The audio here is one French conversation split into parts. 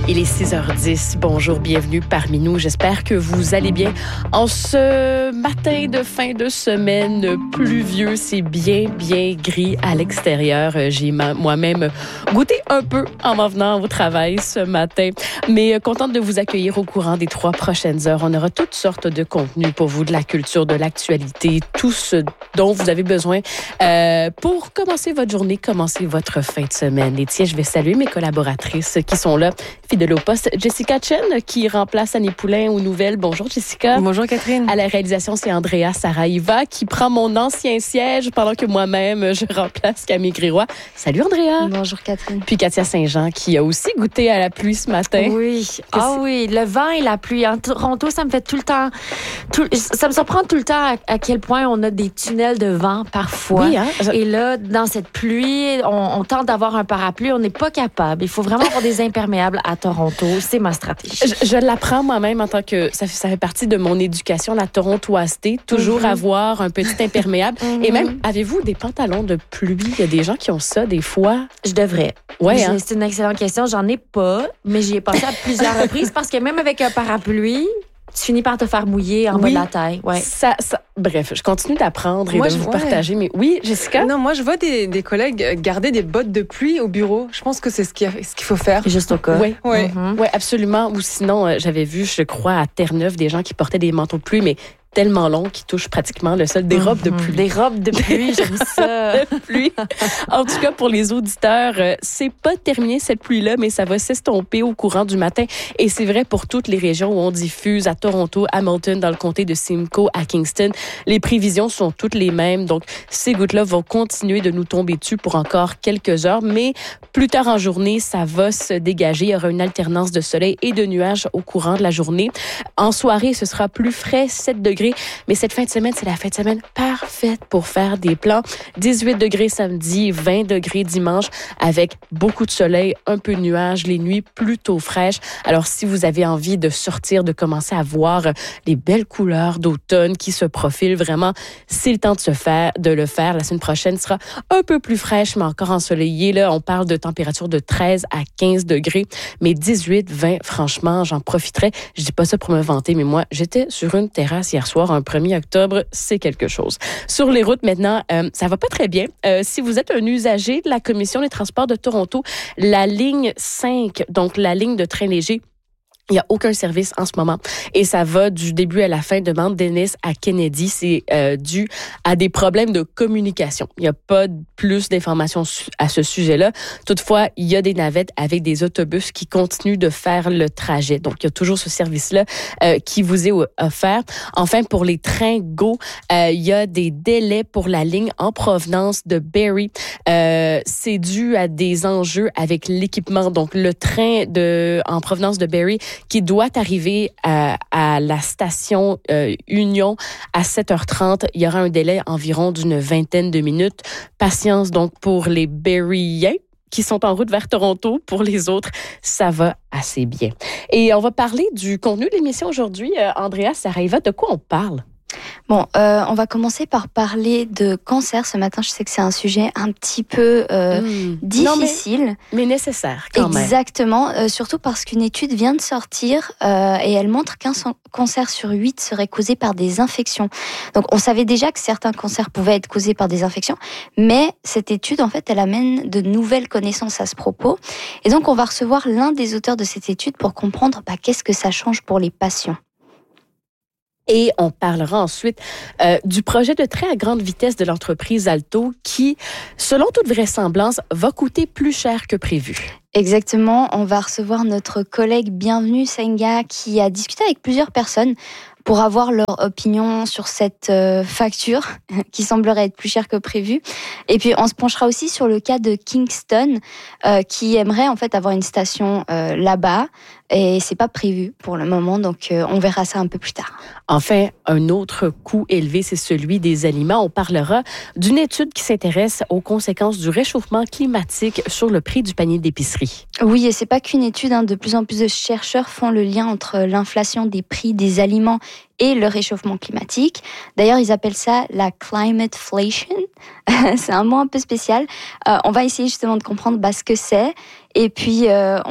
Il est 6h10. Bonjour, bienvenue parmi nous. J'espère que vous allez bien. En ce matin de fin de semaine pluvieux, c'est bien gris à l'extérieur. J'ai moi-même goûté un peu en m'en venant au travail ce matin. Mais contente de vous accueillir au courant des 3 prochaines heures. On aura toutes sortes de contenus pour vous, de la culture, de l'actualité, tout ce dont vous avez besoin pour commencer votre journée, commencer votre fin de semaine. Et tiens, je vais saluer mes collaboratrices qui sont là. Fidèle au poste, Jessica Chen, qui remplace Annie Poulain aux nouvelles. Bonjour, Jessica. Bonjour, Catherine. À la réalisation, c'est Andrea Saraiva qui prend mon ancien siège pendant que moi-même, je remplace Camille Grégoire. Salut, Andrea. Bonjour, Catherine. Puis Katia Saint-Jean, qui a aussi goûté à la pluie ce matin. Oui. Oui, le vent et la pluie. En Toronto, ça me fait tout le temps... ça me surprend tout le temps à quel point on a des tunnels de vent parfois. Oui, hein? Et là, dans cette pluie, on tente d'avoir un parapluie. On n'est pas capable. Il faut vraiment avoir des imperméables à Toronto. C'est ma stratégie. Je l'apprends moi-même en tant que... Ça fait partie de mon éducation, la torontoiseté. Toujours avoir un petit imperméable. Et même, avez-vous des pantalons de pluie? Il y a des gens qui ont ça des fois. Je devrais. Ouais, hein? C'est une excellente question. J'en ai pas, mais j'y ai pensé à plusieurs reprises parce que même avec un parapluie, tu finis par te faire mouiller en bas de la taille. Ouais. Bref, je continue d'apprendre et de vous partager. Mais oui, Jessica? Non, moi, je vois des collègues garder des bottes de pluie au bureau. Je pense que c'est ce qu'il faut faire. Juste au cas. Oui, Mm-hmm. Ouais, absolument. Ou sinon, j'avais vu, je crois, à Terre-Neuve, des gens qui portaient des manteaux de pluie, mais tellement longs qui touchent pratiquement le sol. Des robes de pluie. Des robes de pluie, j'aime ça. De pluie. En tout cas, pour les auditeurs, c'est pas terminé cette pluie-là, mais ça va s'estomper au courant du matin. Et c'est vrai pour toutes les régions où on diffuse, à Toronto, à Hamilton, dans le comté de Simcoe, à Kingston. Les prévisions sont toutes les mêmes. Donc, ces gouttes-là vont continuer de nous tomber dessus pour encore quelques heures. Mais plus tard en journée, ça va se dégager. Il y aura une alternance de soleil et de nuages au courant de la journée. En soirée, ce sera plus frais, 7 degrés. Mais cette fin de semaine, c'est la fin de semaine parfaite pour faire des plans. 18 degrés samedi, 20 degrés dimanche, avec beaucoup de soleil, un peu de nuages, les nuits plutôt fraîches. Alors, si vous avez envie de sortir, de commencer à voir les belles couleurs d'automne qui se profilent, vraiment, c'est le temps de le faire. La semaine prochaine sera un peu plus fraîche, mais encore ensoleillée. Là, on parle de température de 13 à 15 degrés, mais 18, 20, franchement, j'en profiterai. Je dis pas ça pour me vanter, mais moi, j'étais sur une terrasse hier soir, un 1er octobre, c'est quelque chose. Sur les routes maintenant, ça va pas très bien. Si vous êtes un usager de la Commission des transports de Toronto, la ligne 5, donc la ligne de train léger, il n'y a aucun service en ce moment. Et ça va du début à la fin de Mount Dennis à Kennedy. C'est dû à des problèmes de communication. Il n'y a pas plus d'informations à ce sujet-là. Toutefois, il y a des navettes avec des autobus qui continuent de faire le trajet. Donc, il y a toujours ce service-là qui vous est offert. Enfin, pour les trains GO, il y a des délais pour la ligne en provenance de Barrie. C'est dû à des enjeux avec l'équipement. Donc, le train en provenance de Barrie qui doit arriver à la station Union à 7h30. Il y aura un délai environ d'une vingtaine de minutes. Patience donc pour les Barriens qui sont en route vers Toronto. Pour les autres, ça va assez bien. Et on va parler du contenu de l'émission aujourd'hui. Andrea Saraiva, de quoi on parle? Bon, on va commencer par parler de cancer. Ce matin, je sais que c'est un sujet un petit peu difficile. Non, mais nécessaire quand même. Exactement, surtout parce qu'une étude vient de sortir et elle montre qu'un cancer sur 8 serait causé par des infections. Donc, on savait déjà que certains cancers pouvaient être causés par des infections, mais cette étude, en fait, elle amène de nouvelles connaissances à ce propos. Et donc, on va recevoir l'un des auteurs de cette étude pour comprendre qu'est-ce que ça change pour les patients. Et on parlera ensuite du projet de train à grande vitesse de l'entreprise Alto qui, selon toute vraisemblance, va coûter plus cher que prévu. Exactement. On va recevoir notre collègue Bienvenue Senga qui a discuté avec plusieurs personnes pour avoir leur opinion sur cette facture qui semblerait être plus chère que prévu. Et puis, on se penchera aussi sur le cas de Kingston qui aimerait en fait avoir une station là-bas. Et c'est pas prévu pour le moment, donc on verra ça un peu plus tard. Enfin, un autre coût élevé, c'est celui des aliments. On parlera d'une étude qui s'intéresse aux conséquences du réchauffement climatique sur le prix du panier d'épicerie. Oui, et c'est pas qu'une étude. De plus en plus de chercheurs font le lien entre l'inflation des prix des aliments et le réchauffement climatique. D'ailleurs, ils appellent ça la climateflation. C'est un mot un peu spécial. On va essayer justement de comprendre ce que c'est. Et puis,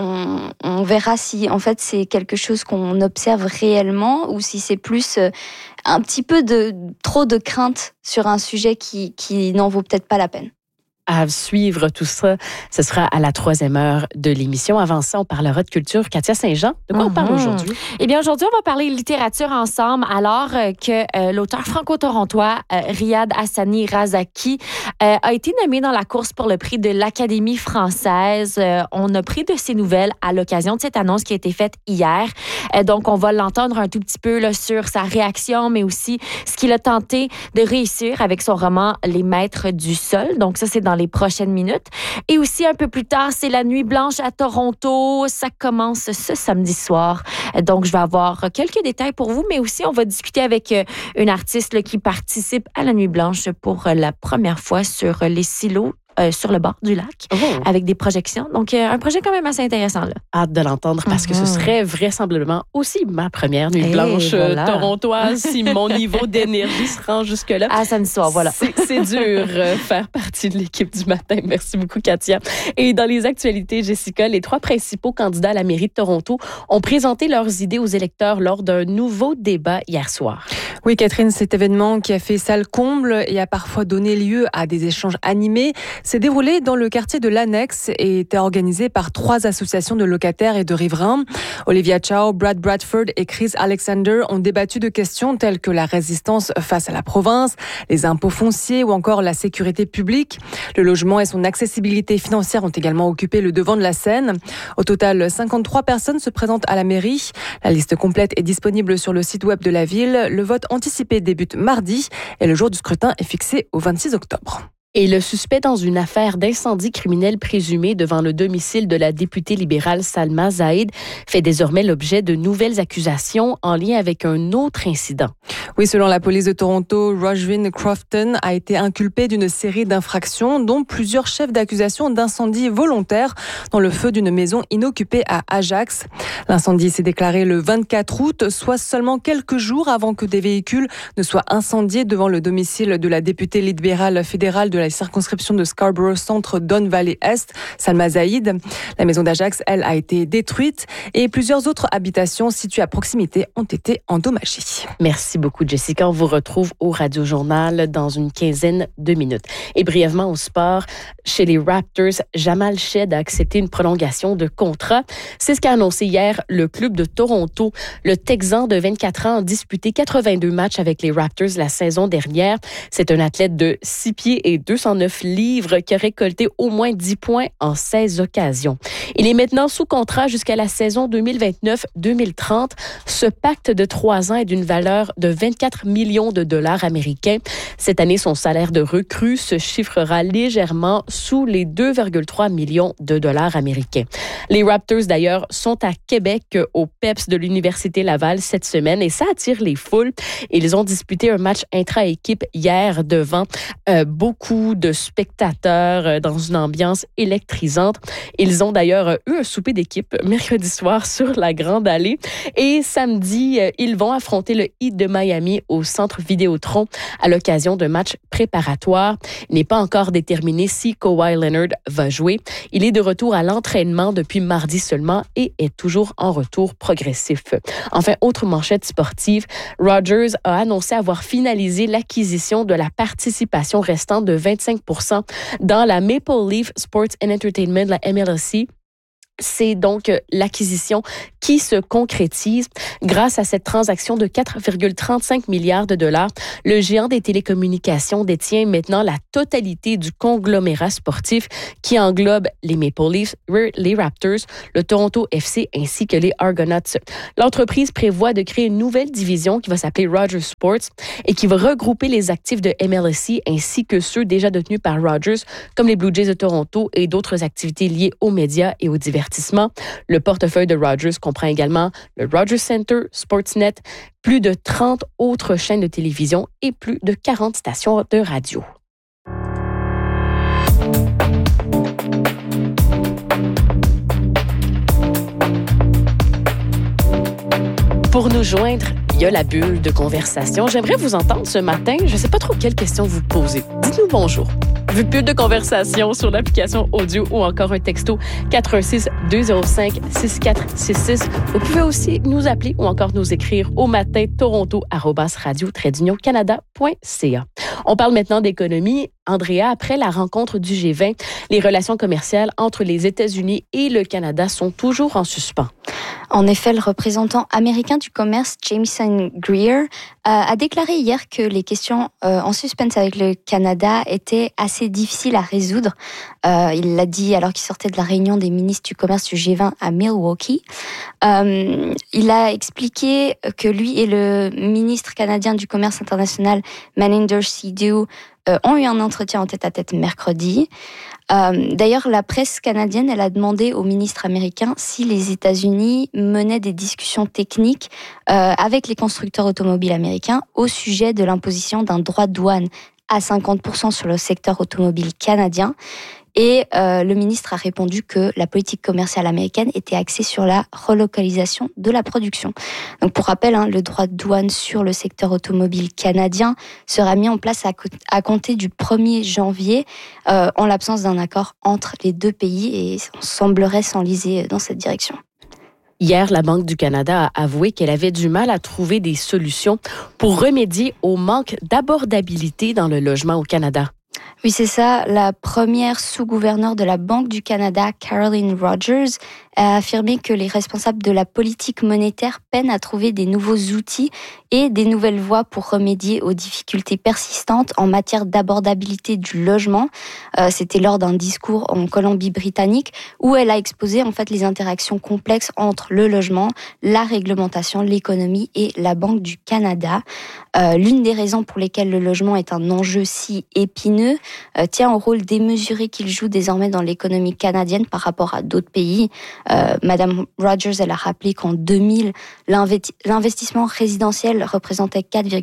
on verra si, en fait, c'est quelque chose qu'on observe réellement ou si c'est plus un petit peu trop de crainte sur un sujet qui n'en vaut peut-être pas la peine. À suivre tout ça, ce sera à la 3e heure de l'émission. Avant ça, on parlera de culture. Katia Saint-Jean, de quoi on parle aujourd'hui? Eh bien, aujourd'hui, on va parler littérature ensemble alors que l'auteur franco-torontois Riyad Hassani Razaki a été nommé dans la course pour le prix de l'Académie française. On a pris de ses nouvelles à l'occasion de cette annonce qui a été faite hier. Donc, on va l'entendre un tout petit peu là, sur sa réaction, mais aussi ce qu'il a tenté de réussir avec son roman Les Maîtres du Sol. Donc, ça, c'est dans les prochaines minutes. Et aussi, un peu plus tard, c'est la Nuit blanche à Toronto. Ça commence ce samedi soir. Donc, je vais avoir quelques détails pour vous, mais aussi, on va discuter avec une artiste là, qui participe à la Nuit blanche pour la première fois sur les silos sur le bord du lac, avec des projections. Donc, un projet quand même assez intéressant. Là. Hâte de l'entendre parce que ce serait vraisemblablement aussi ma première nuit blanche torontoise si mon niveau d'énergie se rend jusque-là. À samedi soir, voilà. C'est dur faire partie de l'équipe du matin. Merci beaucoup, Katia. Et dans les actualités, Jessica, les 3 principaux candidats à la mairie de Toronto ont présenté leurs idées aux électeurs lors d'un nouveau débat hier soir. Oui, Catherine, cet événement qui a fait salle comble et a parfois donné lieu à des échanges animés s'est déroulé dans le quartier de l'Annexe et était organisé par 3 associations de locataires et de riverains. Olivia Chow, Brad Bradford et Chris Alexander ont débattu de questions telles que la résistance face à la province, les impôts fonciers ou encore la sécurité publique. Le logement et son accessibilité financière ont également occupé le devant de la scène. Au total, 53 personnes se présentent à la mairie. La liste complète est disponible sur le site web de la ville. Le vote anticipé débute mardi et le jour du scrutin est fixé au 26 octobre. Et le suspect dans une affaire d'incendie criminel présumé devant le domicile de la députée libérale Salma Zaïd fait désormais l'objet de nouvelles accusations en lien avec un autre incident. Oui, selon la police de Toronto, Roshvin Crofton a été inculpé d'une série d'infractions, dont plusieurs chefs d'accusation d'incendie volontaire dans le feu d'une maison inoccupée à Ajax. L'incendie s'est déclaré le 24 août, soit seulement quelques jours avant que des véhicules ne soient incendiés devant le domicile de la députée libérale fédérale de la circonscription de Scarborough Centre Don Valley Est, Salma Zaïd. La maison d'Ajax, elle, a été détruite et plusieurs autres habitations situées à proximité ont été endommagées. Merci beaucoup, Jessica. On vous retrouve au Radio Journal dans une quinzaine de minutes. Et brièvement au sport, chez les Raptors, Jamal Shead a accepté une prolongation de contrat. C'est ce qu'a annoncé hier le club de Toronto. Le Texan de 24 ans a disputé 82 matchs avec les Raptors la saison dernière. C'est un athlète de 6 pieds et 209 livres qui a récolté au moins 10 points en 16 occasions. Il est maintenant sous contrat jusqu'à la saison 2029-2030. Ce pacte de 3 ans est d'une valeur de 24 millions de dollars américains. Cette année, son salaire de recrue se chiffrera légèrement sous les 2,3 millions de dollars américains. Les Raptors, d'ailleurs, sont à Québec au PEPS de l'Université Laval cette semaine et ça attire les foules. Ils ont disputé un match intra-équipe hier devant beaucoup de spectateurs dans une ambiance électrisante. Ils ont d'ailleurs eu un souper d'équipe mercredi soir sur la Grande Allée et samedi, ils vont affronter le Heat de Miami au centre Vidéotron à l'occasion d'un match préparatoire. Il n'est pas encore déterminé si Kawhi Leonard va jouer. Il est de retour à l'entraînement depuis mardi seulement et est toujours en retour progressif. Enfin, autre manchette sportive, Rogers a annoncé avoir finalisé l'acquisition de la participation restante de 25% dans la Maple Leaf Sports and Entertainment, la MLSE. C'est donc l'acquisition qui se concrétise. Grâce à cette transaction de 4,35 milliards de dollars, le géant des télécommunications détient maintenant la totalité du conglomérat sportif qui englobe les Maple Leafs, les Raptors, le Toronto FC ainsi que les Argonauts. L'entreprise prévoit de créer une nouvelle division qui va s'appeler Rogers Sports et qui va regrouper les actifs de MLSE ainsi que ceux déjà détenus par Rogers, comme les Blue Jays de Toronto et d'autres activités liées aux médias et aux divertissements. Le portefeuille de Rogers comprend également le Rogers Center, Sportsnet, plus de 30 autres chaînes de télévision et plus de 40 stations de radio. Pour nous joindre Il y a la bulle de conversation. J'aimerais vous entendre ce matin. Je ne sais pas trop quelles questions vous posez. Dites-nous bonjour. Bulle de conversation sur l'application audio ou encore un texto 416-205-6466. Vous pouvez aussi nous appeler ou encore nous écrire au matin toronto@radio-canada.ca. On parle maintenant d'économie. Andrea, après la rencontre du G20, les relations commerciales entre les États-Unis et le Canada sont toujours en suspens. En effet, le représentant américain du commerce, Jameson Greer, a déclaré hier que les questions en suspense avec le Canada étaient assez difficiles à résoudre. Il l'a dit alors qu'il sortait de la réunion des ministres du commerce du G20 à Milwaukee. Il a expliqué que lui et le ministre canadien du commerce international, Maninder Sidhu, ont eu un entretien en tête-à-tête mercredi. D'ailleurs, la presse canadienne, elle a demandé au ministre américain si les États-Unis menaient des discussions techniques avec les constructeurs automobiles américains au sujet de l'imposition d'un droit de douane à 50% sur le secteur automobile canadien. Et le ministre a répondu que la politique commerciale américaine était axée sur la relocalisation de la production. Donc pour rappel, le droit de douane sur le secteur automobile canadien sera mis en place à compter du 1er janvier en l'absence d'un accord entre les deux pays et on semblerait s'enliser dans cette direction. Hier, la Banque du Canada a avoué qu'elle avait du mal à trouver des solutions pour remédier au manque d'abordabilité dans le logement au Canada. Oui, c'est ça. La première sous-gouverneure de la Banque du Canada, Caroline Rogers, a affirmé que les responsables de la politique monétaire peinent à trouver des nouveaux outils et des nouvelles voies pour remédier aux difficultés persistantes en matière d'abordabilité du logement. C'était lors d'un discours en Colombie-Britannique où elle a exposé en fait les interactions complexes entre le logement, la réglementation, l'économie et la Banque du Canada. L'une des raisons pour lesquelles le logement est un enjeu si épineux tient au rôle démesuré qu'il joue désormais dans l'économie canadienne par rapport à d'autres pays. Madame Rogers, elle a rappelé qu'en 2000, l'investissement résidentiel représentait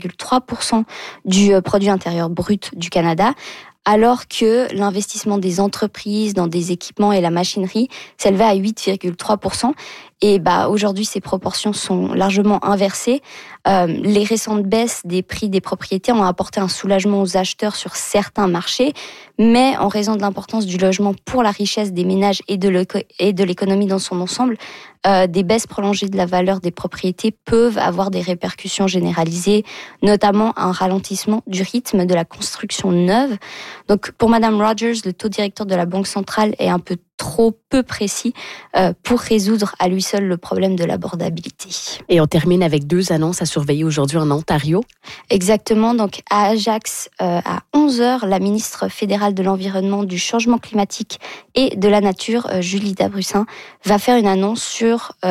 4,3% du produit intérieur brut du Canada, alors que l'investissement des entreprises dans des équipements et la machinerie s'élevait à 8,3%. Et aujourd'hui, ces proportions sont largement inversées. Les récentes baisses des prix des propriétés ont apporté un soulagement aux acheteurs sur certains marchés, mais en raison de l'importance du logement pour la richesse des ménages et de l'économie dans son ensemble, des baisses prolongées de la valeur des propriétés peuvent avoir des répercussions généralisées, notamment un ralentissement du rythme de la construction neuve. Donc pour Madame Rogers, le taux directeur de la Banque centrale est un peu trop peu précis pour résoudre à lui seul le problème de l'abordabilité. Et on termine avec 2 annonces à surveiller aujourd'hui en Ontario. Exactement. Donc à Ajax, à 11h, la ministre fédérale de l'Environnement, du Changement climatique et de la Nature, Julie Dabrussin, va faire une annonce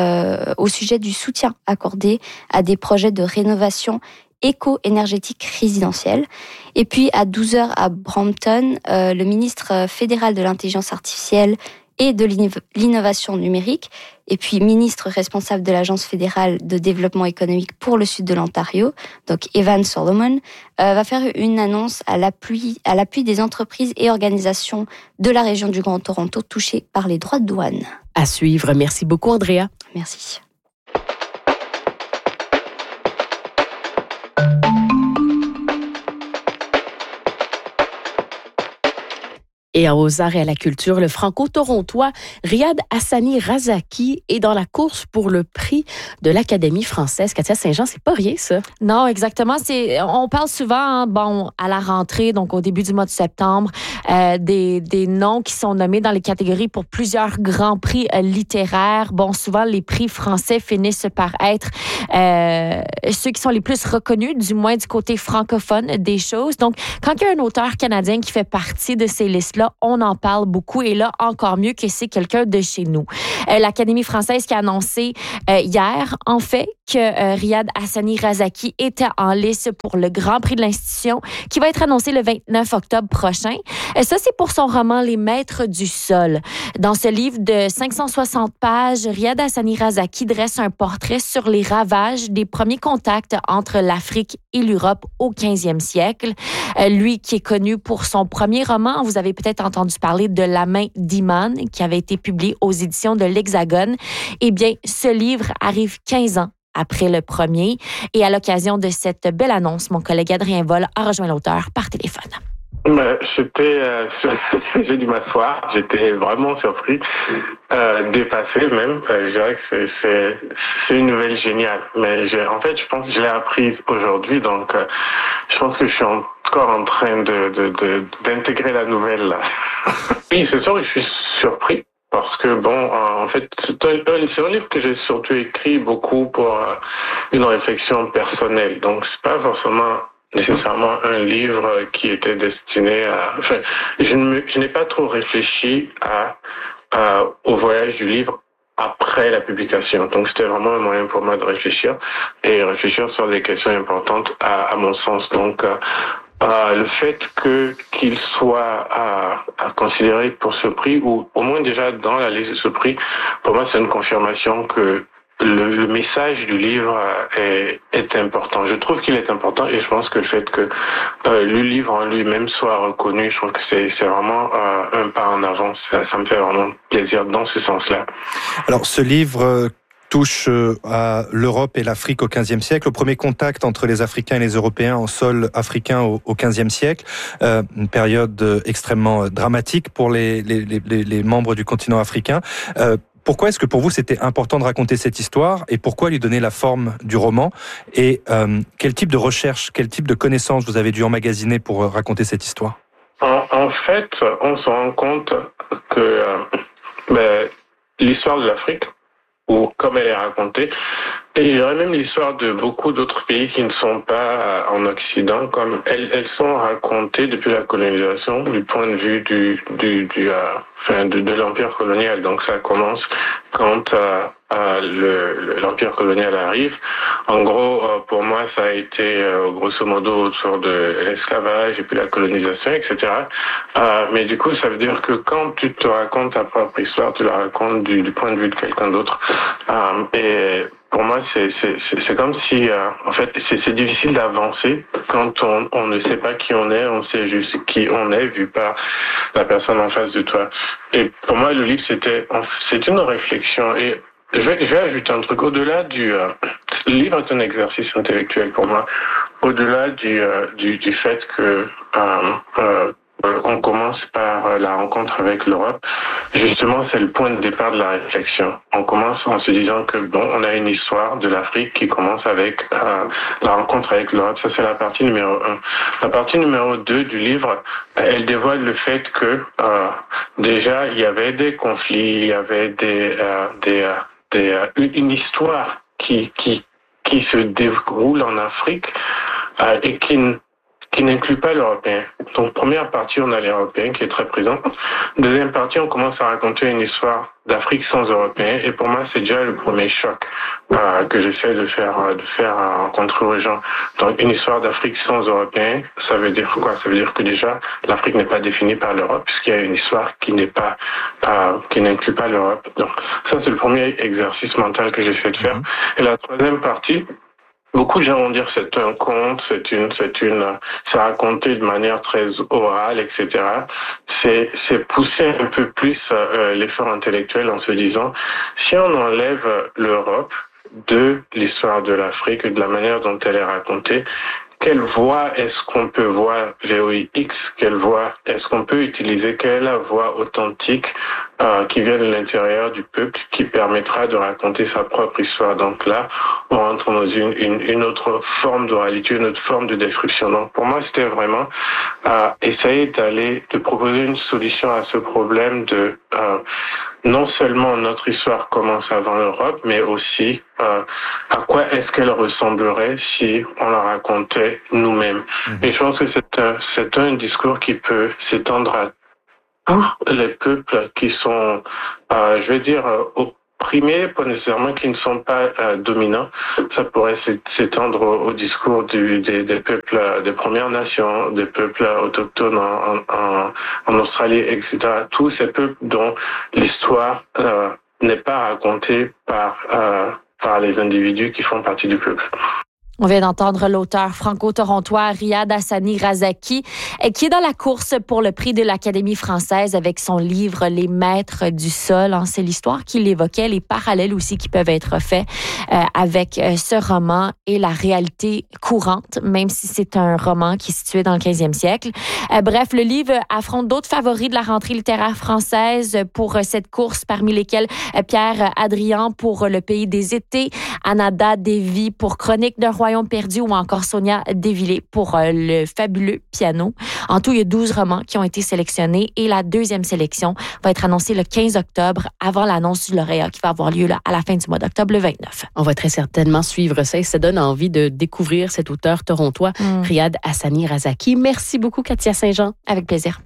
au sujet du soutien accordé à des projets de rénovation éco-énergétique résidentielle. Et puis à 12h à Brampton, le ministre fédéral de l'Intelligence artificielle et de l'innovation numérique, et puis ministre responsable de l'Agence fédérale de développement économique pour le sud de l'Ontario, donc Evan Solomon, va faire une annonce à l'appui des entreprises et organisations de la région du Grand Toronto touchées par les droits de douane. À suivre. Merci beaucoup, Andrea. Merci. Et aux arts et à la culture, le franco-torontois Riyad Hassani Razaki est dans la course pour le prix de l'Académie française. Katia Saint-Jean, c'est pas rien, ça. Non, exactement. On parle souvent, à la rentrée, donc au début du mois de septembre, des noms qui sont nommés dans les catégories pour plusieurs grands prix littéraires. Souvent, les prix français finissent par être ceux qui sont les plus reconnus, du moins du côté francophone des choses. Donc, quand il y a un auteur canadien qui fait partie de ces listes-là, on en parle beaucoup et là, encore mieux que c'est quelqu'un de chez nous. L'Académie française qui a annoncé hier, en fait, que Riyad Hassani Razaki était en liste pour le Grand Prix de l'institution qui va être annoncé le 29 octobre prochain. Ça, c'est pour son roman Les Maîtres du Sol. Dans ce livre de 560 pages, Riyad Hassani Razaki dresse un portrait sur les ravages des premiers contacts entre l'Afrique et l'Europe au 15e siècle. Lui qui est connu pour son premier roman, vous avez peut-être entendu parler de La main d'Iman, qui avait été publié aux éditions de l'Hexagone. Eh bien, ce livre arrive 15 ans après le premier. Et à l'occasion de cette belle annonce, mon collègue Adrien Vol a rejoint l'auteur par téléphone. J'ai dû m'asseoir, j'étais vraiment surpris, dépassé même. Je dirais que c'est une nouvelle géniale. Mais en fait, je pense que je l'ai apprise aujourd'hui, donc je pense que je suis encore en train d'intégrer la nouvelle là. Oui, c'est sûr que je suis surpris. Parce que en fait, c'est un livre que j'ai surtout écrit beaucoup pour une réflexion personnelle. Donc, c'est pas forcément nécessairement un livre qui était destiné à... Enfin, je n'ai pas trop réfléchi au voyage du livre après la publication. Donc, c'était vraiment un moyen pour moi de réfléchir sur des questions importantes à mon sens. Donc, le fait qu'il soit à considérer pour ce prix, ou au moins déjà dans la liste de ce prix, pour moi, c'est une confirmation que le message du livre est important. Je trouve qu'il est important et je pense que le fait que le livre en lui-même soit reconnu, je trouve que c'est vraiment un pas en avant. Ça me fait vraiment plaisir dans ce sens-là. Alors, ce livre touche à l'Europe et l'Afrique au XVe siècle, au premier contact entre les Africains et les Européens en sol africain au XVe siècle, une période extrêmement dramatique pour les membres du continent africain. Pourquoi est-ce que pour vous c'était important de raconter cette histoire et pourquoi lui donner la forme du roman et quel type de recherche, quel type de connaissances vous avez dû emmagasiner pour raconter cette histoire? En fait, on se rend compte que l'histoire de l'Afrique, ou comme elle est racontée, et il y aurait même l'histoire de beaucoup d'autres pays qui ne sont pas en Occident, comme elles sont racontées depuis la colonisation du point de vue de l'empire colonial. Donc ça commence quand l'empire colonial arrive. En gros, pour moi, ça a été grosso modo autour de l'esclavage et puis la colonisation, etc. Mais du coup, ça veut dire que quand tu te racontes ta propre histoire, tu la racontes du point de vue de quelqu'un d'autre. Et pour moi, c'est comme si, en fait, c'est difficile d'avancer quand on ne sait pas qui on est, on sait juste qui on est vu par la personne en face de toi. Et pour moi, le livre, c'est une réflexion. Et je vais ajouter un truc. Au-delà le livre est un exercice intellectuel pour moi. Au-delà du fait que on commence par la rencontre avec l'Europe. Justement, c'est le point de départ de la réflexion. On commence en se disant que on a une histoire de l'Afrique qui commence avec la rencontre avec l'Europe. Ça, c'est la partie numéro 1. La partie numéro 2 du livre, elle dévoile le fait que déjà, il y avait des conflits, il y avait une histoire qui se déroule en Afrique et qui n'inclut pas l'Européen. Donc, première partie, on a l'Européen qui est très présent. Deuxième partie, on commence à raconter une histoire d'Afrique sans Européens. Et pour moi, c'est déjà le premier choc que j'essaie de faire rencontrer aux gens. Donc, une histoire d'Afrique sans Européens, ça veut dire quoi? Ça veut dire que déjà, l'Afrique n'est pas définie par l'Europe, puisqu'il y a une histoire qui n'inclut pas l'Europe. Donc, ça, c'est le premier exercice mental que j'essaie de faire. Et la troisième partie, beaucoup de gens vont dire que c'est un conte, c'est raconté de manière très orale, etc. C'est pousser un peu plus l'effort intellectuel en se disant, si on enlève l'Europe de l'histoire de l'Afrique et de la manière dont elle est racontée, quelle voie est-ce qu'on peut voir VOIX? Quelle voie est-ce qu'on peut utiliser? Quelle est la voie authentique qui vient de l'intérieur du peuple qui permettra de raconter sa propre histoire? Donc là, on rentre dans une autre forme d'oralité, une autre forme de description. Donc pour moi, c'était vraiment essayer de proposer une solution à ce problème de non seulement notre histoire commence avant l'Europe, mais aussi à quoi est-ce qu'elle ressemblerait si on la racontait nous-mêmes. Et je pense que c'est un discours qui peut s'étendre à tous les peuples qui sont, je vais dire, opprimés, pas nécessairement qui ne sont pas dominants. Ça pourrait s'étendre au discours des peuples des Premières Nations, des peuples autochtones en Australie, etc. Tous ces peuples dont l'histoire n'est pas racontée par les individus qui font partie du peuple. On vient d'entendre l'auteur franco-torontois Riyad Hassani Razaki, qui est dans la course pour le prix de l'Académie française avec son livre Les Maîtres du sol. C'est l'histoire qu'il évoquait, les parallèles aussi qui peuvent être faits avec ce roman et la réalité courante, même si c'est un roman qui est situé dans le 15e siècle. Bref, le livre affronte d'autres favoris de la rentrée littéraire française pour cette course, parmi lesquels Pierre Adrian pour Le Pays des étés, Anada Devi pour Chronique d'un royaume perdu ou encore Sonia Desvillers pour le fabuleux piano. En tout, il y a 12 romans qui ont été sélectionnés et la deuxième sélection va être annoncée le 15 octobre avant l'annonce du lauréat qui va avoir lieu là, à la fin du mois d'octobre, le 29. On va très certainement suivre ça et ça donne envie de découvrir cet auteur torontois, Riyad Hassani Razaki. Merci beaucoup, Katia Saint-Jean. Avec plaisir.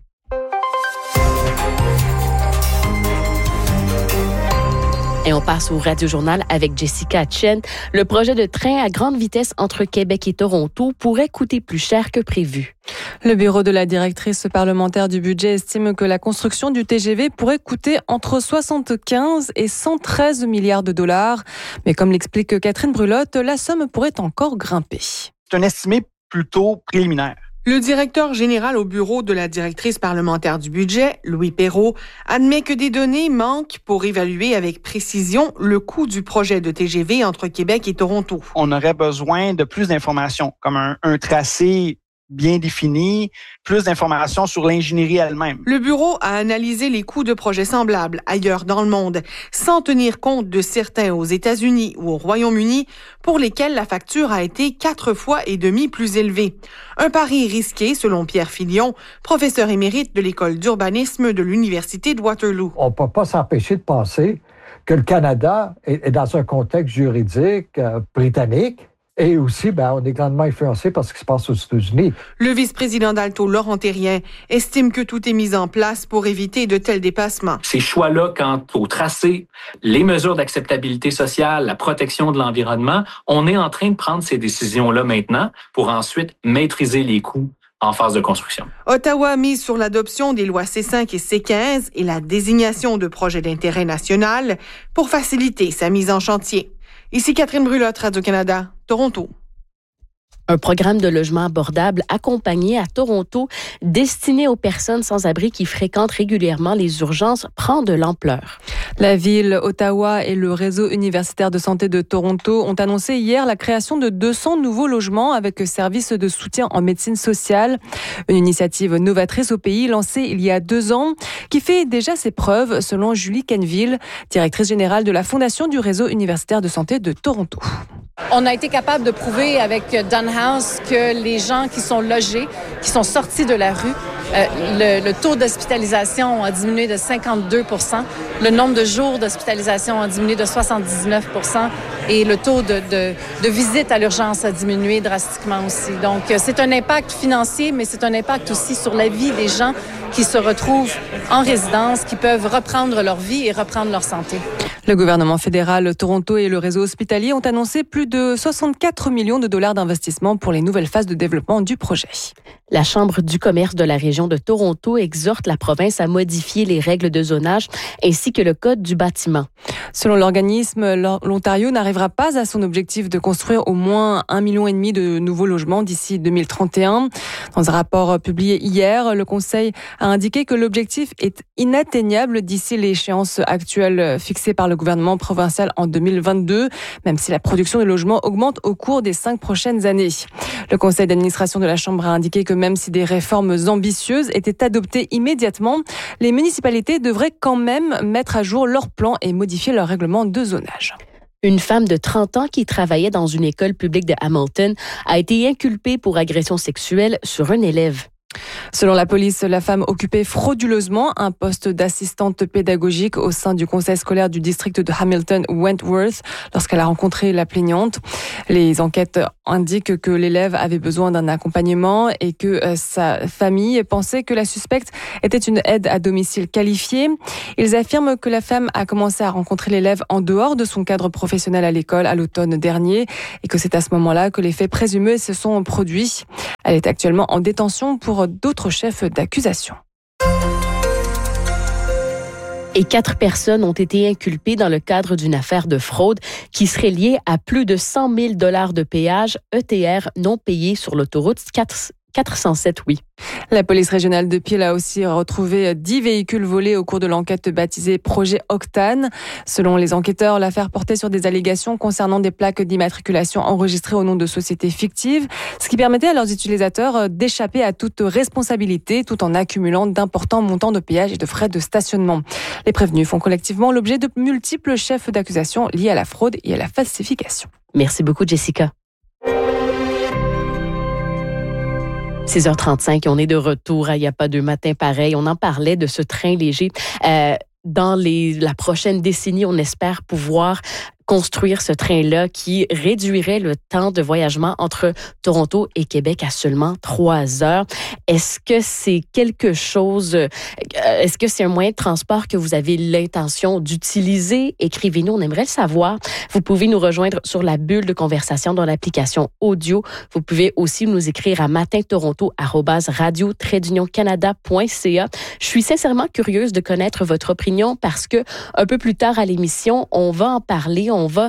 Et on passe au Radio-Journal avec Jessica Chen. Le projet de train à grande vitesse entre Québec et Toronto pourrait coûter plus cher que prévu. Le bureau de la directrice parlementaire du budget estime que la construction du TGV pourrait coûter entre 75 et 113 milliards de dollars. Mais comme l'explique Catherine Brulotte, la somme pourrait encore grimper. C'est un estimé plutôt préliminaire. Le directeur général au bureau de la directrice parlementaire du budget, Louis Perrault, admet que des données manquent pour évaluer avec précision le coût du projet de TGV entre Québec et Toronto. On aurait besoin de plus d'informations, comme un tracé bien défini, plus d'informations sur l'ingénierie elle-même. Le bureau a analysé les coûts de projets semblables ailleurs dans le monde, sans tenir compte de certains aux États-Unis ou au Royaume-Uni, pour lesquels la facture a été 4,5 fois plus élevée. Un pari risqué, selon Pierre Filion, professeur émérite de l'école d'urbanisme de l'Université de Waterloo. On ne peut pas s'empêcher de penser que le Canada est dans un contexte juridique britannique. Et aussi, on est grandement influencé par ce qui se passe aux États-Unis. Le vice-président d'Alto, Laurent Thérien, estime que tout est mis en place pour éviter de tels dépassements. Ces choix-là quant au tracé, les mesures d'acceptabilité sociale, la protection de l'environnement, on est en train de prendre ces décisions-là maintenant pour ensuite maîtriser les coûts en phase de construction. Ottawa mise sur l'adoption des lois C5 et C15 et la désignation de projets d'intérêt national pour faciliter sa mise en chantier. Ici Catherine Brulotte, Radio-Canada, Toronto. Un programme de logement abordable accompagné à Toronto destiné aux personnes sans abri qui fréquentent régulièrement les urgences prend de l'ampleur. La ville, Ottawa et le réseau universitaire de santé de Toronto ont annoncé hier la création de 200 nouveaux logements avec services de soutien en médecine sociale. Une initiative novatrice au pays lancée il y a 2 ans qui fait déjà ses preuves selon Julie Kenville, directrice générale de la Fondation du réseau universitaire de santé de Toronto. On a été capable de prouver avec Dunhouse que les gens qui sont logés, qui sont sortis de la rue, le taux d'hospitalisation a diminué de 52%, le nombre de jours d'hospitalisation a diminué de 79% et le taux de visite à l'urgence a diminué drastiquement aussi. Donc, c'est un impact financier, mais c'est un impact aussi sur la vie des gens qui se retrouvent en résidence, qui peuvent reprendre leur vie et reprendre leur santé. Le gouvernement fédéral, Toronto et le réseau hospitalier ont annoncé plus de 64 millions de dollars d'investissement pour les nouvelles phases de développement du projet. La Chambre du commerce de la région de Toronto exhorte la province à modifier les règles de zonage ainsi que le code du bâtiment. Selon l'organisme, l'Ontario n'arrivera pas à son objectif de construire au moins 1,5 million de nouveaux logements d'ici 2031. Dans un rapport publié hier, le Conseil a indiqué que l'objectif est inatteignable d'ici l'échéance actuelle fixée par le gouvernement provincial en 2022, même si la production de logements augmente au cours des 5 prochaines années. Le conseil d'administration de la Chambre a indiqué que même si des réformes ambitieuses étaient adoptées immédiatement, les municipalités devraient quand même mettre à jour leurs plans et modifier leur règlement de zonage. Une femme de 30 ans qui travaillait dans une école publique de Hamilton a été inculpée pour agression sexuelle sur un élève. Selon la police, la femme occupait frauduleusement un poste d'assistante pédagogique au sein du conseil scolaire du district de Hamilton-Wentworth lorsqu'elle a rencontré la plaignante. Les enquêtes indiquent que l'élève avait besoin d'un accompagnement et que sa famille pensait que la suspecte était une aide à domicile qualifiée. Ils affirment que la femme a commencé à rencontrer l'élève en dehors de son cadre professionnel à l'école à l'automne dernier et que c'est à ce moment-là que les faits présumés se sont produits. Elle est actuellement en détention pour d'autres chefs d'accusation. Et 4 personnes ont été inculpées dans le cadre d'une affaire de fraude qui serait liée à plus de 100 000 $ de péage ETR non payés sur l'autoroute 407, oui. La police régionale de Peel a aussi retrouvé 10 véhicules volés au cours de l'enquête baptisée Projet Octane. Selon les enquêteurs, l'affaire portait sur des allégations concernant des plaques d'immatriculation enregistrées au nom de sociétés fictives, ce qui permettait à leurs utilisateurs d'échapper à toute responsabilité tout en accumulant d'importants montants de péage et de frais de stationnement. Les prévenus font collectivement l'objet de multiples chefs d'accusation liés à la fraude et à la falsification. Merci beaucoup, Jessica. 6h35, on est de retour à Il n'y a pas de matin pareil. On en parlait de ce train léger. Dans la prochaine décennie, on espère pouvoir construire ce train-là qui réduirait le temps de voyagement entre Toronto et Québec à seulement 3 heures. Est-ce que c'est quelque chose, est-ce que c'est un moyen de transport que vous avez l'intention d'utiliser? Écrivez-nous, on aimerait le savoir. Vous pouvez nous rejoindre sur la bulle de conversation dans l'application audio. Vous pouvez aussi nous écrire à matintoronto@radio-canada.ca. Je suis sincèrement curieuse de connaître votre opinion parce que un peu plus tard à l'émission, on va en parler. On va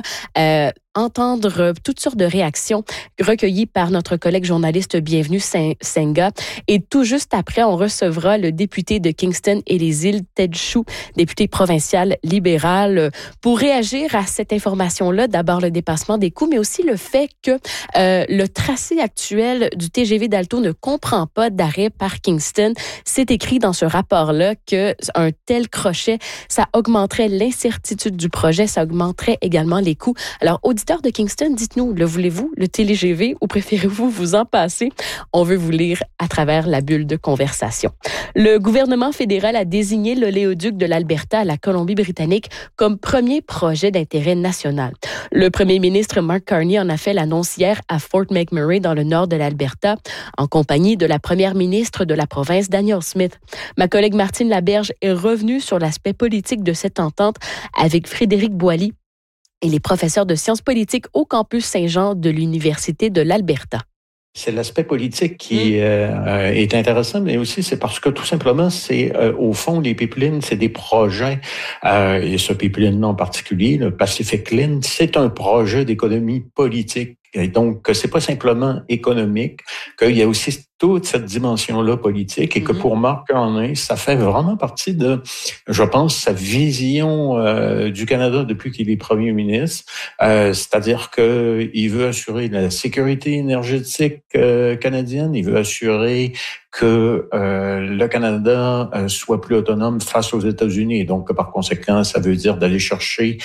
entendre toutes sortes de réactions recueillies par notre collègue journaliste Bienvenue Senga. Et tout juste après, on recevra le député de Kingston et les îles, Ted Chu, député provincial libéral, pour réagir à cette information-là. D'abord, le dépassement des coûts, mais aussi le fait que le tracé actuel du TGV d'Alto ne comprend pas d'arrêt par Kingston. C'est écrit dans ce rapport-là qu'un tel crochet, ça augmenterait l'incertitude du projet, ça augmenterait également les coûts. Alors, auditeurs de Kingston, dites-nous, le voulez-vous, le TGV, ou préférez-vous vous en passer? On veut vous lire à travers la bulle de conversation. Le gouvernement fédéral a désigné l'oléoduc de l'Alberta à la Colombie-Britannique comme premier projet d'intérêt national. Le premier ministre Mark Carney en a fait l'annonce hier à Fort McMurray dans le nord de l'Alberta, en compagnie de la première ministre de la province, Danielle Smith. Ma collègue Martine Laberge est revenue sur l'aspect politique de cette entente avec Frédéric Boily et les professeurs de sciences politiques au campus Saint-Jean de l'Université de l'Alberta. C'est l'aspect politique qui est intéressant, mais aussi c'est parce que tout simplement, c'est au fond, les pipelines, c'est des projets, et ce pipeline en particulier, le Pacific Line, c'est un projet d'économie politique. Et donc, c'est pas simplement économique, qu'il y a aussi toute cette dimension-là politique et que pour Mark Carney, ça fait vraiment partie de, je pense, sa vision du Canada depuis qu'il est premier ministre. C'est-à-dire que il veut assurer la sécurité énergétique canadienne, il veut assurer que le Canada soit plus autonome face aux États-Unis. Et donc, par conséquent, ça veut dire d'aller chercher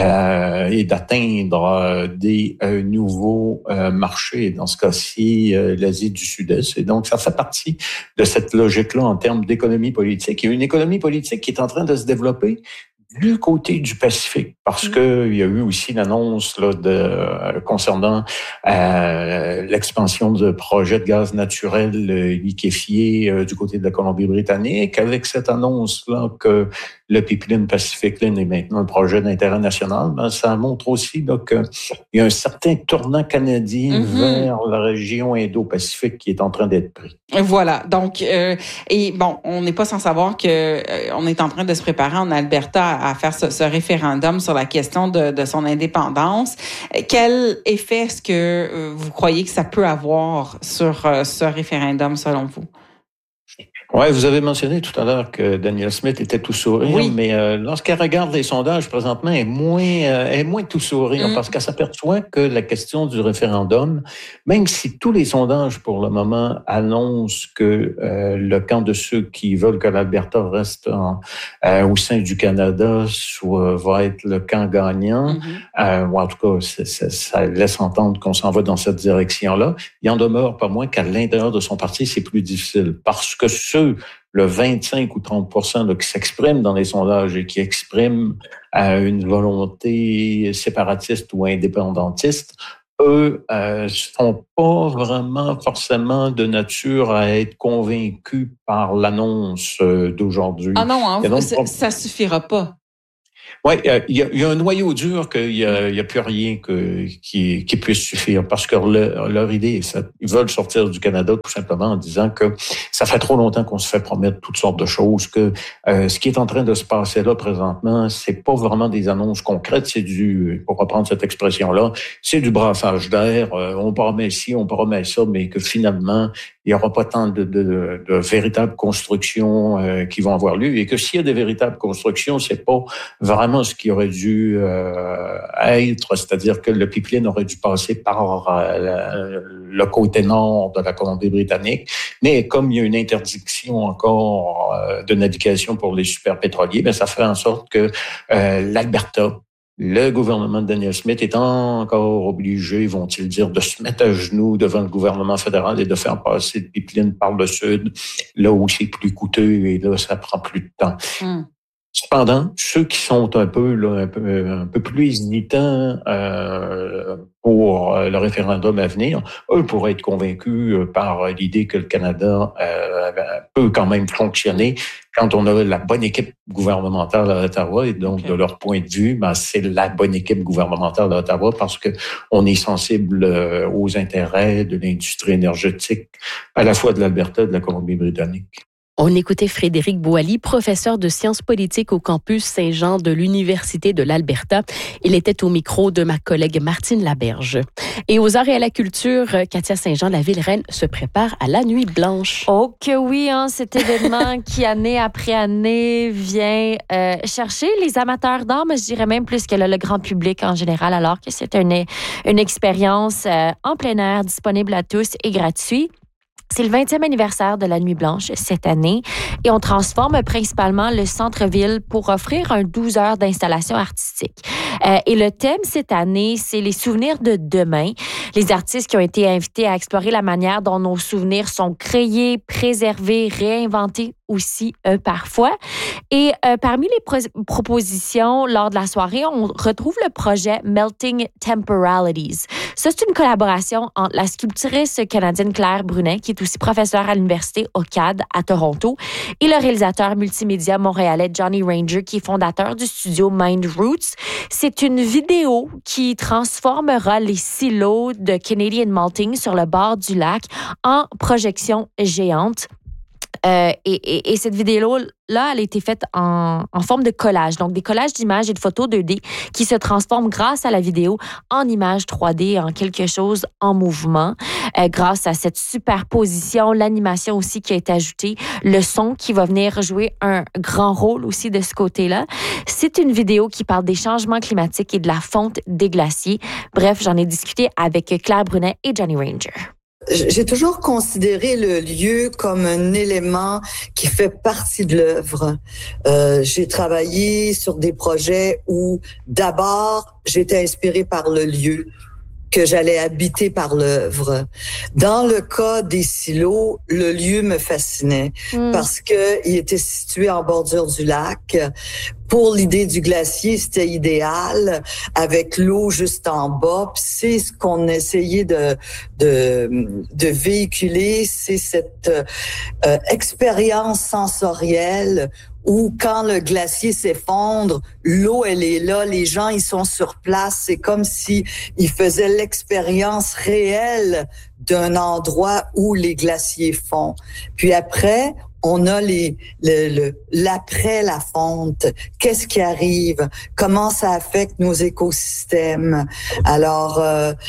et d'atteindre des nouveaux marchés, dans ce cas-ci, l'Asie du Sud-Est. Et donc, ça fait partie de cette logique-là en termes d'économie politique. Il y a une économie politique qui est en train de se développer du côté du Pacifique, parce que il y a eu aussi l'annonce là concernant l'expansion de projets de gaz naturel liquéfié du côté de la Colombie-Britannique. Avec cette annonce-là que le pipeline Pacific Line est maintenant un projet d'intérêt national, ben, ça montre aussi là, qu'il y a un certain tournant canadien vers la région Indo-Pacifique qui est en train d'être pris. Voilà. Donc, et bon, on n'est pas sans savoir que on est en train de se préparer en Alberta à faire ce référendum sur la question de son indépendance. Quel effet est-ce que vous croyez que ça peut avoir sur ce référendum, selon vous? Oui, vous avez mentionné tout à l'heure que Danielle Smith était tout sourire, mais lorsqu'elle regarde les sondages présentement, elle est moins tout sourire parce qu'elle s'aperçoit que la question du référendum, même si tous les sondages pour le moment annoncent que le camp de ceux qui veulent que l'Alberta reste au sein du Canada va être le camp gagnant, ou en tout cas, ça laisse entendre qu'on s'en va dans cette direction-là, il en demeure pas moins qu'à l'intérieur de son parti, c'est plus difficile parce que le 25 ou 30% là, qui s'expriment dans les sondages et qui expriment une volonté séparatiste ou indépendantiste, eux sont pas vraiment forcément de nature à être convaincus par l'annonce d'aujourd'hui. Ah non, ça suffira pas. Oui, il y a un noyau dur qu'il y a plus rien qui puisse suffire parce que leur idée est faite. Ils veulent sortir du Canada tout simplement en disant que ça fait trop longtemps qu'on se fait promettre toutes sortes de choses, que ce qui est en train de se passer là présentement, c'est pas vraiment des annonces concrètes, c'est pour reprendre cette expression-là, c'est du brassage d'air, on promet ci, on promet ça, mais que finalement, il n'y aura pas tant de véritables constructions qui vont avoir lieu et que s'il y a des véritables constructions, c'est pas vraiment ce qui aurait dû être, c'est-à-dire que le pipeline aurait dû passer par le côté nord de la Colombie-Britannique, mais comme il y a une interdiction encore de navigation pour les superpétroliers, ben ça fait en sorte que l'Alberta, le gouvernement de Daniel Smith est encore obligé, vont-ils dire, de se mettre à genoux devant le gouvernement fédéral et de faire passer le pipeline par le sud, là où c'est plus coûteux et là, ça prend plus de temps. Cependant, ceux qui sont un peu plus hésitants pour le référendum à venir, eux pourraient être convaincus par l'idée que le Canada peut quand même fonctionner quand on a la bonne équipe gouvernementale à Ottawa. Et donc, de leur point de vue, c'est la bonne équipe gouvernementale à Ottawa parce que on est sensible aux intérêts de l'industrie énergétique, à la fois de l'Alberta et de la Colombie-Britannique. On écoutait Frédéric Boily, professeur de sciences politiques au campus Saint-Jean de l'Université de l'Alberta. Il était au micro de ma collègue Martine Laberge. Et aux arts et à la culture, Katia Saint-Jean, la ville-reine, se prépare à la Nuit Blanche. Oh que oui, cet événement qui, année après année, vient chercher les amateurs d'art, mais je dirais même plus que le grand public en général, alors que c'est une expérience en plein air, disponible à tous et gratuit. C'est le 20e anniversaire de la Nuit Blanche cette année et on transforme principalement le centre-ville pour offrir un 12 heures d'installation artistique. Et le thème cette année, c'est les souvenirs de demain. Les artistes qui ont été invités à explorer la manière dont nos souvenirs sont créés, préservés, réinventés aussi parfois. Et parmi les propositions lors de la soirée, on retrouve le projet Melting Temporalities. Ça, c'est une collaboration entre la sculptrice canadienne Claire Brunet, qui est aussi professeure à l'Université OCAD à Toronto, et le réalisateur multimédia montréalais Johnny Ranger, qui est fondateur du studio Mind Roots. C'est une vidéo qui transformera les silos de Canadian Malting sur le bord du lac en projection géante. Et cette vidéo-là, elle a été faite en forme de collage. Donc, des collages d'images et de photos 2D qui se transforment grâce à la vidéo en images 3D, en quelque chose en mouvement. Grâce à cette superposition, l'animation aussi qui a été ajoutée, le son qui va venir jouer un grand rôle aussi de ce côté-là. C'est une vidéo qui parle des changements climatiques et de la fonte des glaciers. Bref, j'en ai discuté avec Claire Brunet et Johnny Ranger. J'ai toujours considéré le lieu comme un élément qui fait partie de l'œuvre. J'ai travaillé sur des projets où d'abord j'étais inspirée par le lieu, que j'allais habiter par l'œuvre. Dans le cas des silos, le lieu me fascinait parce que il était situé en bordure du lac. Pour l'idée du glacier, c'était idéal avec l'eau juste en bas. Puis c'est ce qu'on essayait de véhiculer, c'est cette expérience sensorielle où quand le glacier s'effondre, l'eau, elle est là, les gens, ils sont sur place. C'est comme si ils faisaient l'expérience réelle d'un endroit où les glaciers fondent. Puis après, on a l'après la fonte. Qu'est-ce qui arrive? Comment ça affecte nos écosystèmes? Alors,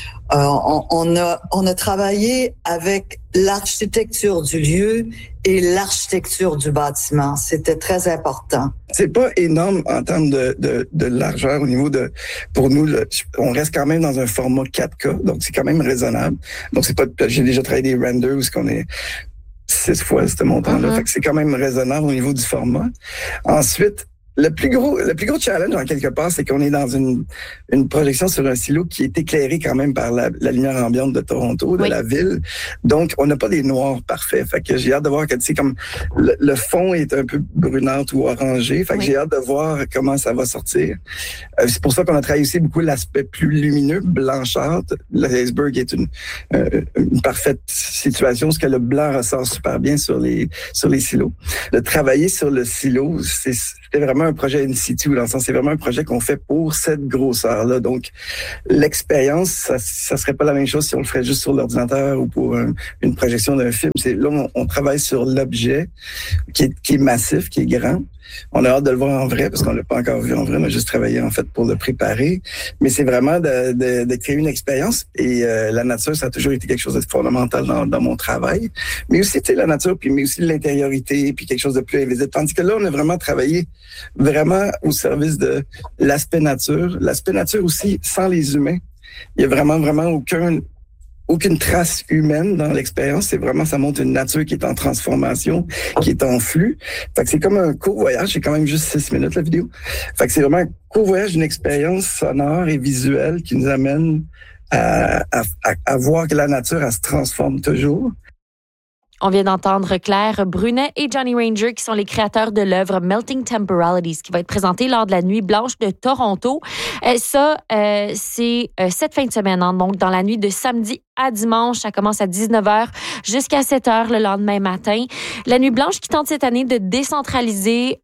on a travaillé avec l'architecture du lieu et l'architecture du bâtiment. C'était très important. C'est pas énorme en termes de largeur au niveau de, pour nous, on reste quand même dans un format 4K, donc c'est quand même raisonnable. Donc c'est pas, j'ai déjà travaillé des renders où on est 6 fois ce montant-là. Fait que c'est quand même raisonnable au niveau du format. Ensuite, le plus gros challenge, en quelque part, c'est qu'on est dans une projection sur un silo qui est éclairé quand même par la lumière ambiante de Toronto, de la ville. Donc, on n'a pas des noirs parfaits. Fait que j'ai hâte de voir que, tu sais, comme le fond est un peu brunâtre ou orangé. Fait que j'ai hâte de voir comment ça va sortir. C'est pour ça qu'on a travaillé aussi beaucoup l'aspect plus lumineux, blanchâtre. Le iceberg est une parfaite situation, parce que le blanc ressort super bien sur les silos. De travailler sur le silo, c'est c'était vraiment un projet in situ, dans le sens, c'est vraiment un projet qu'on fait pour cette grosseur-là. Donc, l'expérience, ça serait pas la même chose si on le ferait juste sur l'ordinateur ou pour une projection d'un film. Là, on travaille sur l'objet qui est massif, qui est grand. On a hâte de le voir en vrai parce qu'on l'a pas encore vu en vrai. On a juste travaillé en fait pour le préparer. Mais c'est vraiment de créer une expérience. Et la nature, ça a toujours été quelque chose de fondamental dans mon travail. Mais aussi, tu sais, la nature, mais aussi l'intériorité, puis quelque chose de plus invisible. Tandis que là, on a vraiment travaillé vraiment au service de l'aspect nature. L'aspect nature aussi, sans les humains. Il y a vraiment aucune trace humaine dans l'expérience. C'est vraiment, ça montre une nature qui est en transformation, qui est en flux. Fait que c'est comme un court voyage. C'est quand même juste 6 minutes, la vidéo. Fait que c'est vraiment un court voyage d'une expérience sonore et visuelle qui nous amène à voir que la nature, elle se transforme toujours. On vient d'entendre Claire Brunet et Johnny Ranger, qui sont les créateurs de l'œuvre Melting Temporalities, qui va être présentée lors de la Nuit blanche de Toronto. C'est cette fin de semaine, hein, donc dans la nuit de samedi à dimanche. Ça commence à 19h jusqu'à 7h le lendemain matin. La Nuit blanche qui tente cette année de décentraliser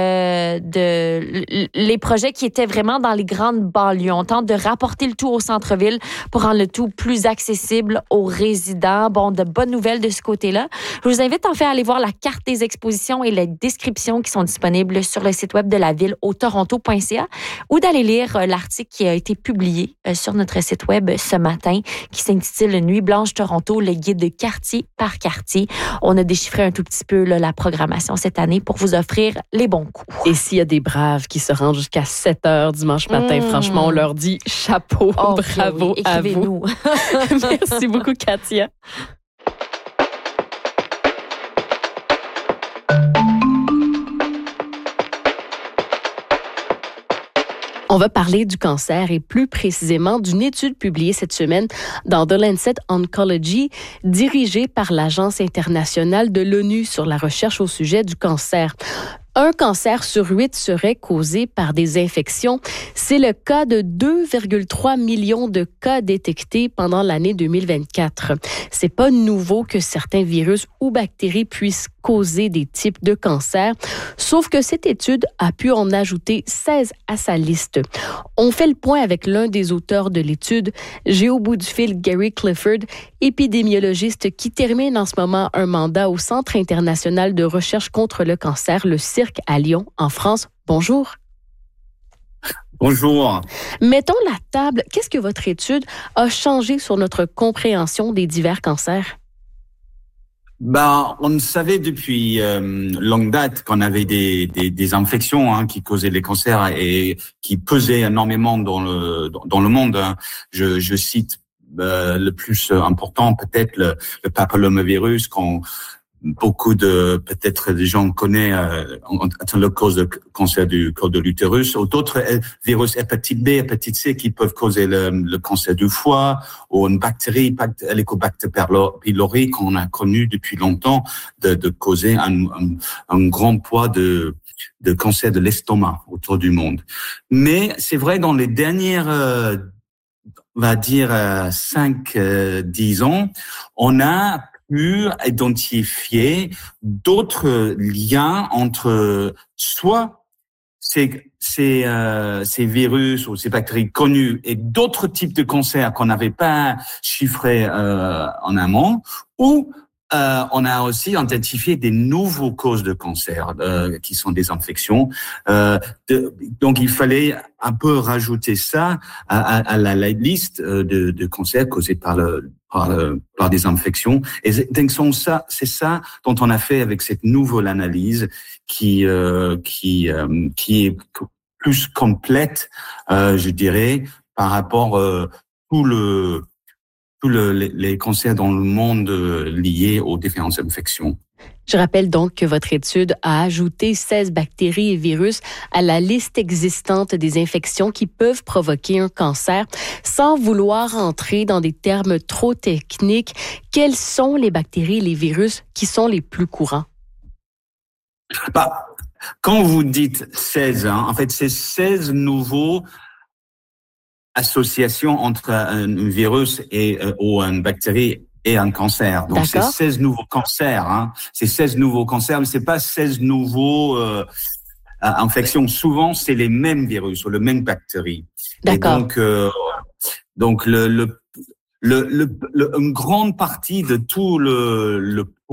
les projets qui étaient vraiment dans les grandes banlieues. On tente de rapporter le tout au centre-ville pour rendre le tout plus accessible aux résidents. Bon, de bonnes nouvelles de ce côté-là. Je vous invite en fait à aller voir la carte des expositions et les descriptions qui sont disponibles sur le site web de la ville au toronto.ca ou d'aller lire l'article qui a été publié sur notre site web ce matin qui s'intitule Nuit blanche Toronto, le guide de quartier par quartier. On a déchiffré un tout petit peu la programmation cette année pour vous offrir les bons coups. Et s'il y a des braves qui se rendent jusqu'à 7h dimanche matin, franchement, on leur dit chapeau, bravo à vous. Merci beaucoup, Katia. On va parler du cancer et plus précisément d'une étude publiée cette semaine dans The Lancet Oncology, dirigée par l'Agence internationale de l'ONU sur la recherche au sujet du cancer. Un cancer sur 8 serait causé par des infections. C'est le cas de 2,3 millions de cas détectés pendant l'année 2024. C'est pas nouveau que certains virus ou bactéries puissent causer des types de cancers, sauf que cette étude a pu en ajouter 16 à sa liste. On fait le point avec l'un des auteurs de l'étude. J'ai au bout du fil Gary Clifford, épidémiologiste qui termine en ce moment un mandat au Centre international de recherche contre le cancer, le CIRC à Lyon, en France. Bonjour. Bonjour. Mettons la table. Qu'est-ce que votre étude a changé sur notre compréhension des divers cancers? On savait depuis longue date qu'on avait des infections qui causaient les cancers et qui pesaient énormément dans le monde. Je cite le plus important, peut-être le papillomavirus, beaucoup peut-être des gens connaissent la cause de cancer du col de l'utérus, ou d'autres virus hépatite B, hépatite C qui peuvent causer le cancer du foie, ou une bactérie, Helicobacter pylori, qu'on a connu depuis longtemps, de causer un grand poids de cancer de l'estomac autour du monde. Mais c'est vrai, dans les dernières, on va dire, 5-10 ans, on a pu identifier d'autres liens entre soit ces virus ou ces bactéries connues et d'autres types de cancers qu'on n'avait pas chiffrés en amont, ou on a aussi identifié des nouveaux causes de cancer qui sont des infections. Donc il fallait un peu rajouter ça à la liste de cancers causés par des infections. Et donc c'est ça dont on a fait avec cette nouvelle analyse qui est plus complète, je dirais, par rapport les cancers dans le monde liés aux différentes infections. Je rappelle donc que votre étude a ajouté 16 bactéries et virus à la liste existante des infections qui peuvent provoquer un cancer. Sans vouloir entrer dans des termes trop techniques, quelles sont les bactéries et les virus qui sont les plus courants? Quand vous dites 16, en fait, c'est 16 nouveaux associations entre un virus ou une bactérie et un cancer. Donc, c'est 16 nouveaux cancers. C'est 16 nouveaux cancers, mais c'est pas 16 nouveaux infections, souvent c'est les mêmes virus ou les mêmes bactéries. D'accord. Et donc une grande partie de tout le